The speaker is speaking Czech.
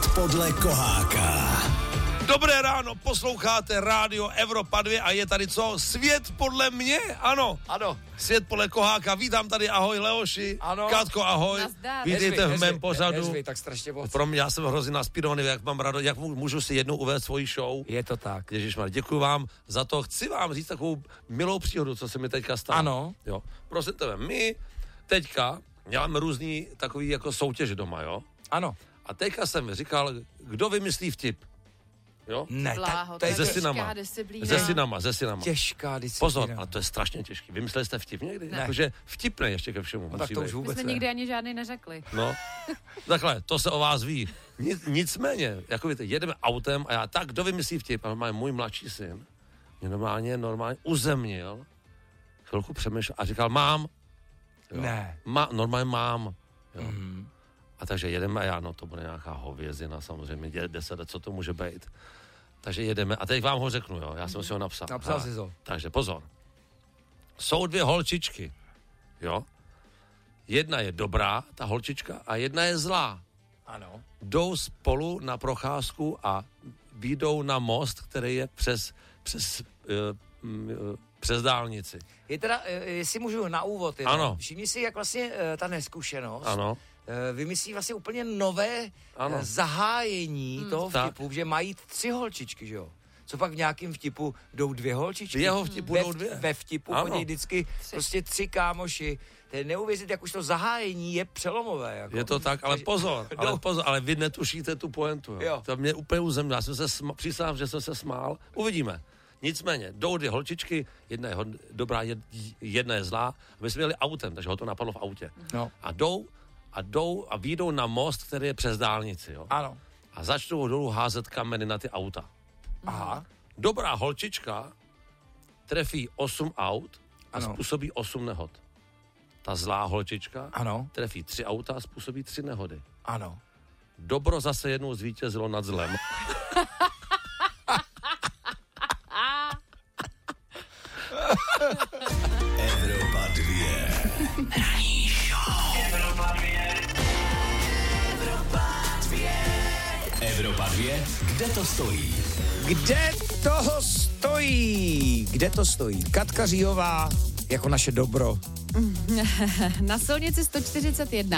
podle Koháka. Dobré ráno, posloucháte rádio Evropa 2 a je tady co? Svět podle mě? Ano. Ano. Svět podle Koháka. Vítám tady, ahoj Leoši. Ano. Katko, ahoj. Nazdar. Vítejte v mém pořadu. Nezvy, tak strašně moc. Pro mě, já jsem hrozně naspírovaný, jak mám rád, jak můžu si jednou uvést svoji show. Je to tak. Ježišmar, děkuji vám za to. Chci vám říct takovou milou příhodu, co se mi teďka stalo. Ano. Jo. Prosím tebe, my teďka děláme různý takový jako soutěže doma, jo? Ano. A teďka jsem říkal, kdo vymyslí vtip? Jo? Ne, Bláho, to je Ze těžká synama. disciplína. Ze synama. těžká disciplína. Pozor, ale to je strašně těžký. Vymysleli jste vtip někdy? Ne. Jakože vtipné ještě ke všemu. No, musí tak to být. už My vůbec jsme ne. nikdy ani žádný neřekli. No, takhle, to se o vás ví. Nicméně, jako víte, jedeme autem a já tak, kdo vymyslí vtip? A můj mladší syn mě normálně uzemnil, chvilku přemýšlel a říkal, mám. Jo. Ne. Normálně mám. Jo. Mm. A takže jedeme a já, no to bude nějaká hovězina, samozřejmě, 10 let, co to může být. Takže jedeme a teď vám ho řeknu, jo, já jsem si ho napsal. Napsal jsi to. Takže pozor. Jsou dvě holčičky, jo. Jedna je dobrá, ta holčička, a jedna je zlá. Ano. Jdou spolu na procházku a vyjdou na most, který je přes dálnici. Je teda, jestli můžu na úvod, Ano. všimni si, jak vlastně ta neskušenost Ano. vymyslí vlastně úplně nové zahájení toho vtipu, že mají 3 holčičky, že jo? Co pak v nějakém vtipu jdou 2 holčičky? V jeho vtipu jdou 2. Ve vtipu chodí vždycky prostě 3 kámoši. To je neuvěřit, jak už to zahájení je přelomové. Jako. Je to tak, ale pozor, ale vy netušíte tu pointu. Jo. To mě úplně uzemnilo. Já jsem se přísahám, že jsem se smál. Uvidíme. Nicméně, jdou 2 holčičky, jedna je dobrá, jedna je zlá. My jsme jeli autem, takže ho to napadlo v autě. No. A jdou a vyjdou na most, který je přes dálnici. Jo? Ano. A začnou dolů házet kameny na ty auta. Aha. Dobrá holčička trefí 8 aut a způsobí 8 nehod. Ta zlá holčička trefí 3 auta a způsobí 3 nehody. Ano. Dobro zase jednou zvítězilo nad zlem. Evropa 2. Ranní show. Evropa 2. Evropa 2. Evropa 2. Kde to stojí? Kde to stojí? Katka Říhová, jako naše dobro. Na silnici 141.